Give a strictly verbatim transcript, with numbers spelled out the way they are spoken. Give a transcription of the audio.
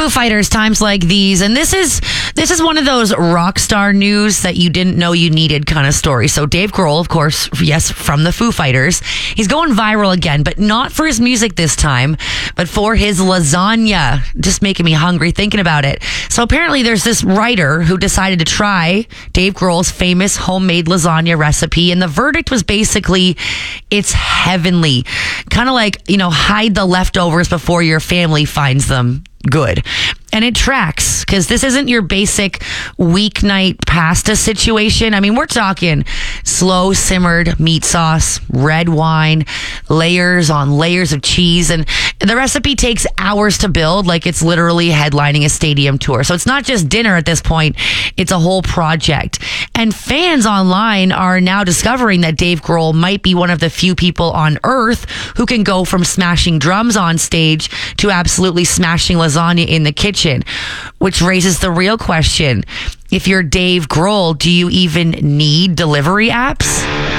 Foo Fighters, times like these. And this is this is one of those rock star news that you didn't know you needed kind of story. So Dave Grohl, of course, yes, from the Foo Fighters, he's going viral again, but not for his music this time, but for his lasagna. Just making me hungry thinking about it. So apparently there's this writer who decided to try Dave Grohl's famous homemade lasagna recipe, and the verdict was basically it's heavenly. Kind of like, you know, hide the leftovers before your family finds them good. And it tracks, because this isn't your basic weeknight pasta situation. I mean, we're talking slow simmered meat sauce, red wine, layers on layers of cheese. And the recipe takes hours to build, like it's literally headlining a stadium tour. So it's not just dinner at this point, it's a whole project. And fans online are now discovering that Dave Grohl might be one of the few people on earth who can go from smashing drums on stage to absolutely smashing lasagna in the kitchen. Which raises the real question. If you're Dave Grohl, do you even need delivery apps?